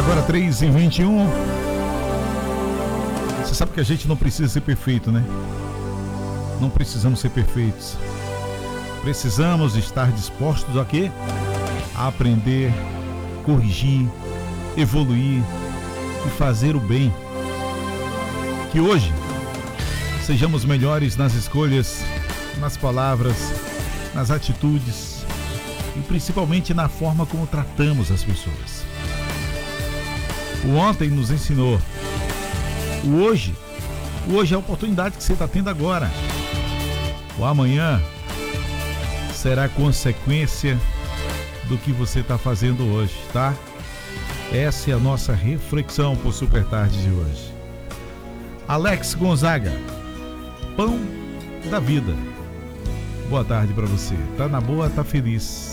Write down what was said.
Agora 3h21. Você sabe que a gente não precisa ser perfeito, né? Não precisamos ser perfeitos. Precisamos estar dispostos a quê? A aprender, corrigir, evoluir e fazer o bem. Que hoje sejamos melhores nas escolhas, nas palavras, nas atitudes e principalmente na forma como tratamos as pessoas. O ontem nos ensinou. O hoje é a oportunidade que você está tendo agora. O amanhã será consequência do que você está fazendo hoje, tá? Essa é a nossa reflexão por Super Tarde de hoje. Alex Gonzaga, pão da vida. Boa tarde para você. Tá na boa, tá feliz.